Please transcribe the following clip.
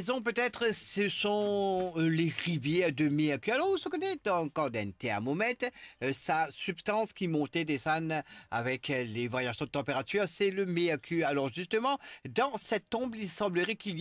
raison, peut-être, ce sont les rivières de mercure. Alors, vous connaissez encore d'un thermomètre, sa substance qui montait des ânes avec les variations de température, c'est le mercure. Alors, justement, dans cette tombe, il semblerait qu'il y